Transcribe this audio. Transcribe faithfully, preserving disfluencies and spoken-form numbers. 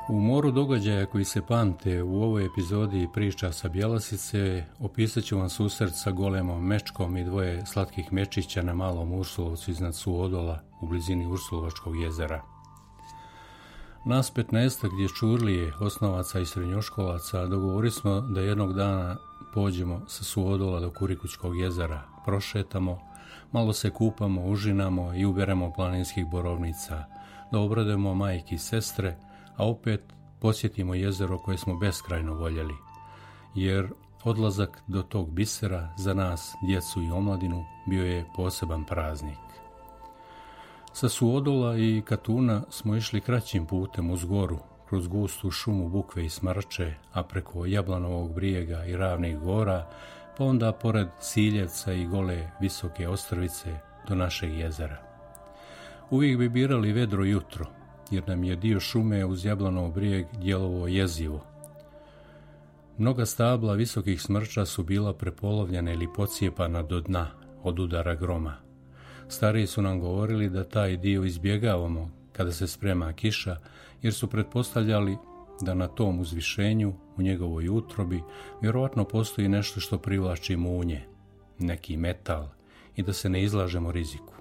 U moru događaja koji se pamte u ovoj epizodi priča sa Bjelosice opisat ću vam susret sa golemom Mečkom i dvoje slatkih mečića na malom Ursulovcu iznad Suodola u blizini Ursulovačkog jezera. Nas petnaestak dječurlije, osnovaca i srednjoškolaca, dogovorili smo da jednog dana pođemo sa Suodola do Kurikućkog jezera, prošetamo, malo se kupamo, užinamo i uberemo planinskih borovnica, da obradujemo majke i sestre, a opet posjetimo jezero koje smo beskrajno voljeli, jer odlazak do tog bisera za nas, djecu i omladinu, bio je poseban praznik. Sa Suodola i Katuna smo išli kraćim putem uz goru, kroz gustu šumu bukve i smrče, a preko Jablanovog brijega i ravnih gora, pa onda pored Siljevca i gole visoke ostrvice do našeg jezera. Uvijek bi birali vedro jutro, jer nam je dio šume uz Jablanov brijeg djelovo jezivo. Mnoga stabla visokih smrča su bila prepolovljena ili pocijepana do dna od udara groma. Stariji su nam govorili da taj dio izbjegavamo kada se sprema kiša, jer su pretpostavljali da na tom uzvišenju, u njegovoj utrobi, vjerovatno postoji nešto što privlači munje, neki metal, i da se ne izlažemo riziku.